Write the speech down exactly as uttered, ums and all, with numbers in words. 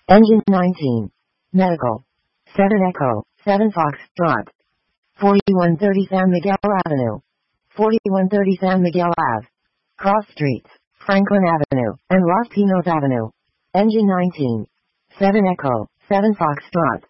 Engine nineteen. Medical. seven Echo, seven Fox, Trot. forty-one thirty San Miguel Avenue. forty-one thirty San Miguel Ave. Cross Streets, Franklin Avenue, and Los Pinos Avenue. Engine nineteen. seven Echo, seven Fox, Trot.